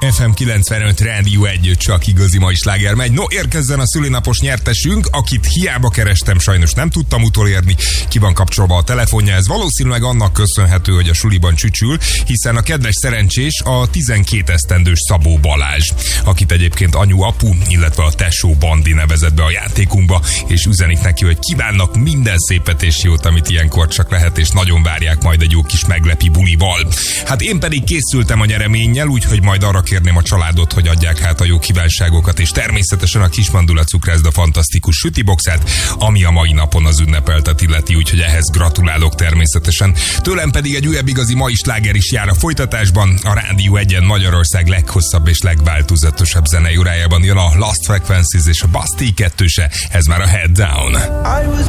FM 95 Rádió 1, csak igazi mai sláger megy. No, érkezzen a szülinapos nyertesünk, akit hiába kerestem, sajnos nem tudtam utolérni. Ki van kapcsolva a telefonja, ez valószínűleg annak köszönhető, hogy a suliban csücsül, hiszen a kedves szerencsés a 12 esztendős Szabó Balázs, akit egyébként anyu, apu, illetve a tesó Bandi nevezett be a játékunkba, és üzenik neki, hogy kívánnak minden szépet és jót, amit ilyenkor csak lehet, és nagyon várják majd egy jó kis meglepi bulival. Hát én pedig készültem a nyereménnyel, úgyhogy majd arra kérném a családot, hogy adják hát a jó kívánságokat, és természetesen a Kismandula Cukrászda fantasztikus sütiboxát, ami a mai napon az ünnepeltet illeti, úgyhogy ehhez gratulálok természetesen. Tőlem pedig egy újabb igazi mai sláger is jár a folytatásban. A Rádió 1-en Magyarország leghosszabb és legváltozatosabb zenei órájában jön a Lost Frequencies és a Bastille 2-se, ez már a Head Down.